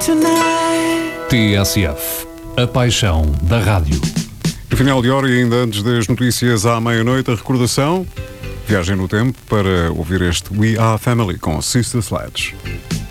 TSF, a paixão da rádio. E final de hora e ainda antes das notícias à meia-noite, a recordação, viagem no tempo para ouvir este We Are Family com Sister Sledge.